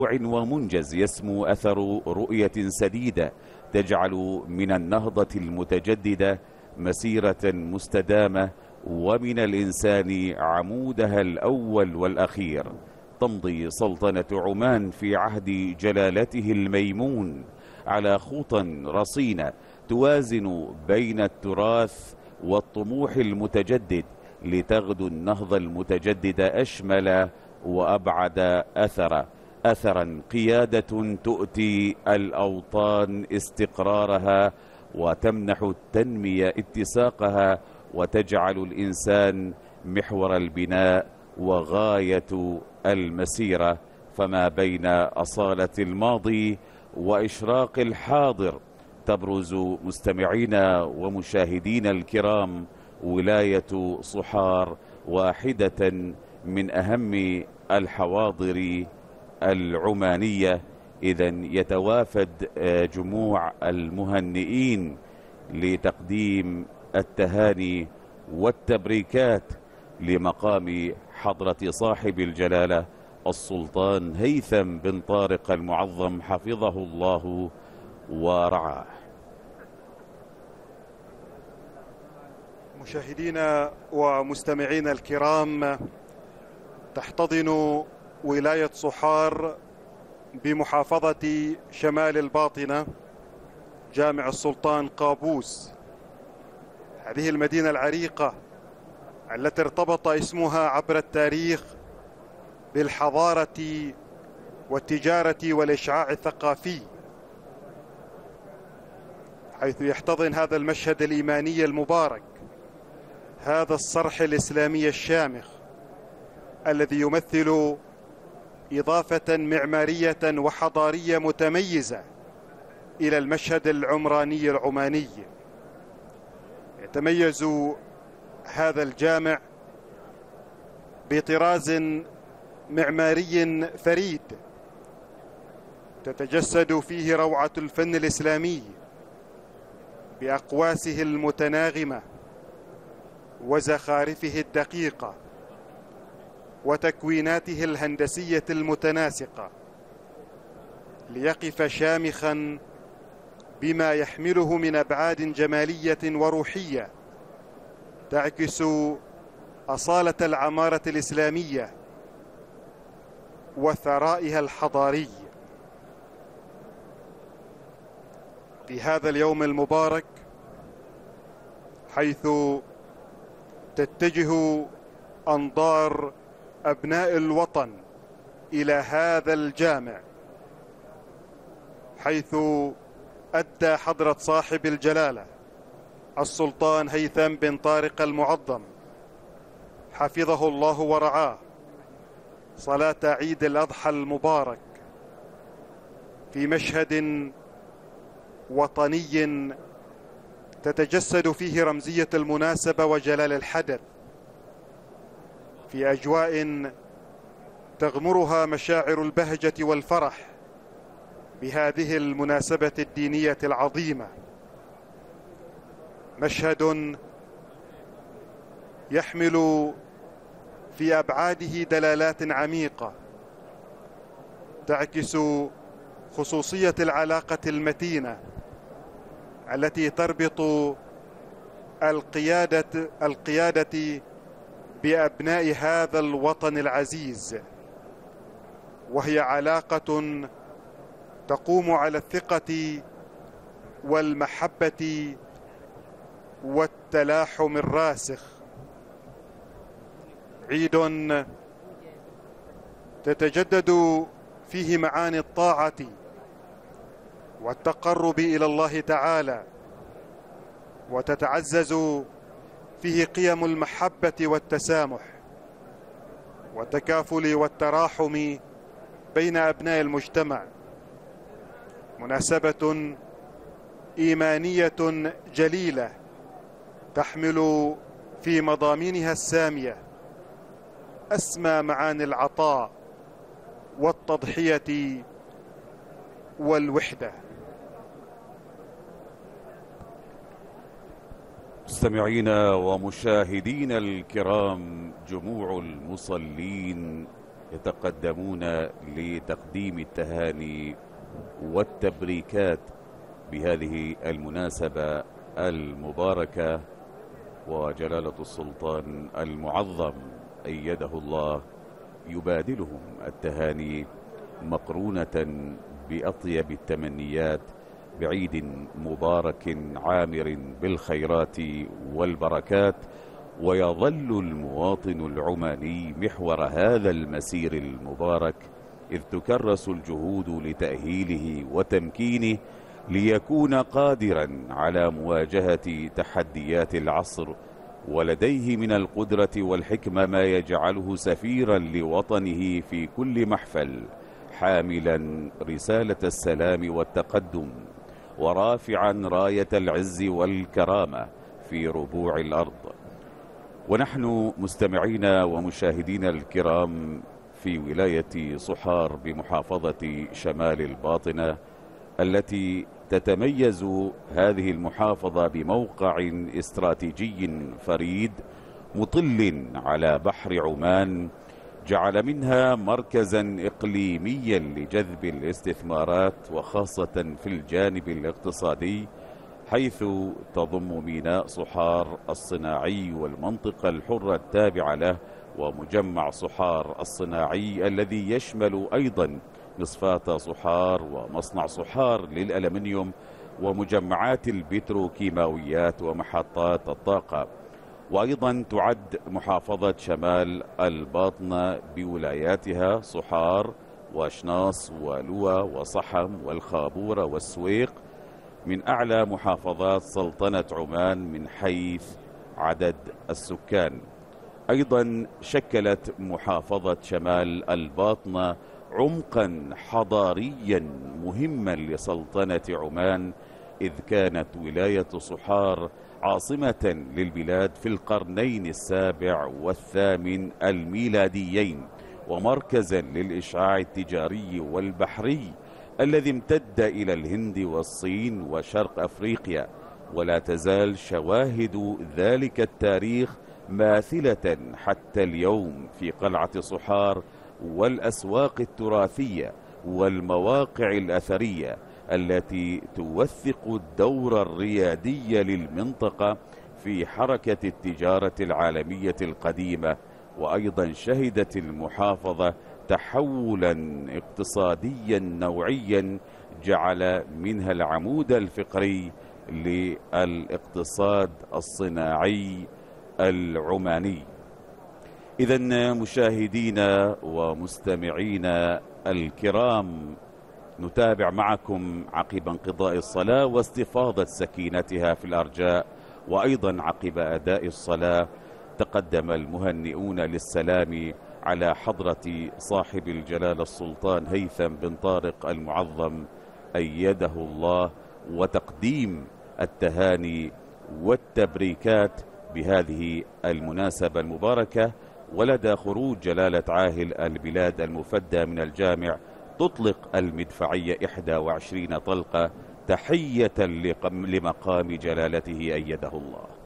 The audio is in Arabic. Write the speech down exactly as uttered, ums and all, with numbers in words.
ومنجز يسمو أثر رؤية سديدة تجعل من النهضة المتجددة مسيرة مستدامة، ومن الإنسان عمودها الأول والأخير. تمضي سلطنة عمان في عهد جلالته الميمون على خطى رصينة توازن بين التراث والطموح المتجدد، لتغدو النهضة المتجددة أشمل وأبعد أثرا أثرا قيادة تؤتي الأوطان استقرارها، وتمنح التنمية اتساقها، وتجعل الإنسان محور البناء وغاية المسيرة. فما بين أصالة الماضي وإشراق الحاضر تبرز مستمعينا ومشاهدينا الكرام ولاية صحار، واحدة من أهم الحواضر العمانية. إذن يتوافد جموع المهنئين لتقديم التهاني والتبريكات لمقام حضرة صاحب الجلالة السلطان هيثم بن طارق المعظم حفظه الله ورعاه. مشاهدينا ومستمعينا الكرام، تحتضن ولاية صحار بمحافظة شمال الباطنة جامع السلطان قابوس، هذه المدينة العريقة التي ارتبط اسمها عبر التاريخ بالحضارة والتجارة والإشعاع الثقافي، حيث يحتضن هذا المشهد الإيماني المبارك هذا الصرح الإسلامي الشامخ الذي يمثل إضافة معمارية وحضارية متميزة إلى المشهد العمراني العماني. يتميز هذا الجامع بطراز معماري فريد تتجسد فيه روعة الفن الإسلامي بأقواسه المتناغمة وزخارفه الدقيقة وتكويناته الهندسية المتناسقة، ليقف شامخا بما يحمله من أبعاد جمالية وروحية تعكس أصالة العمارة الإسلامية وثرائها الحضاري. في هذا اليوم المبارك، حيث تتجه أنظار أبناء الوطن إلى هذا الجامع، حيث أدى حضرة صاحب الجلالة السلطان هيثم بن طارق المعظم حفظه الله ورعاه صلاة عيد الأضحى المبارك في مشهد وطني تتجسد فيه رمزية المناسبة وجلال الحدث، في أجواء تغمرها مشاعر البهجة والفرح بهذه المناسبة الدينية العظيمة. مشهد يحمل في أبعاده دلالات عميقة تعكس خصوصية العلاقة المتينة التي تربط القيادة القيادة بأبناء هذا الوطن العزيز، وهي علاقة تقوم على الثقة والمحبة والتلاحم الراسخ. عيد تتجدد فيه معاني الطاعة والتقرب إلى الله تعالى، وتتعزز فيه قيم المحبة والتسامح والتكافل والتراحم بين أبناء المجتمع. مناسبة إيمانية جليلة تحمل في مضامينها السامية أسمى معاني العطاء والتضحية والوحدة. مستمعينا ومشاهدينا الكرام، جموع المصلين يتقدمون لتقديم التهاني والتبريكات بهذه المناسبة المباركة، وجلالة السلطان المعظم أيده الله يبادلهم التهاني مقرونة بأطيب التمنيات بعيد مبارك عامر بالخيرات والبركات. ويظل المواطن العماني محور هذا المسير المبارك، إذ تكرس الجهود لتأهيله وتمكينه ليكون قادرا على مواجهة تحديات العصر، ولديه من القدرة والحكمة ما يجعله سفيرا لوطنه في كل محفل، حاملا رسالة السلام والتقدم، ورافعا راية العز والكرامة في ربوع الأرض. ونحن مستمعين ومشاهدين الكرام في ولاية صحار بمحافظة شمال الباطنة، التي تتميز هذه المحافظة بموقع استراتيجي فريد مطل على بحر عمان، جعل منها مركزا إقليميا لجذب الاستثمارات، وخاصة في الجانب الاقتصادي، حيث تضم ميناء صحار الصناعي والمنطقة الحرة التابعة له، ومجمع صحار الصناعي الذي يشمل أيضا مصفاة صحار ومصنع صحار للألمنيوم ومجمعات البتروكيماويات ومحطات الطاقة. وأيضا تعد محافظة شمال الباطنة بولاياتها صحار وشناص ولوى وصحم والخابورة والسويق من أعلى محافظات سلطنة عمان من حيث عدد السكان. أيضا شكلت محافظة شمال الباطنة عمقا حضاريا مهما لسلطنة عمان، إذ كانت ولاية صحار عاصمة للبلاد في القرنين السابع والثامن الميلاديين، ومركزا للإشعاع التجاري والبحري الذي امتد إلى الهند والصين وشرق أفريقيا. ولا تزال شواهد ذلك التاريخ ماثلة حتى اليوم في قلعة صحار والأسواق التراثية والمواقع الأثرية التي توثق الدور الريادي للمنطقة في حركة التجارة العالمية القديمة. وأيضا شهدت المحافظة تحولا اقتصاديا نوعيا جعل منها العمود الفقري للاقتصاد الصناعي العماني. إذن مشاهدينا ومستمعينا الكرام، نتابع معكم عقب انقضاء الصلاة واستفاضة سكينتها في الأرجاء، وأيضا عقب أداء الصلاة تقدم المهنئون للسلام على حضرة صاحب الجلالة السلطان هيثم بن طارق المعظم أيده الله، وتقديم التهاني والتبريكات بهذه المناسبة المباركة. ولدى خروج جلالة عاهل البلاد المفدى من الجامع تطلق المدفعية إحدى وعشرين طلقة تحية لمقام جلالته أيده الله.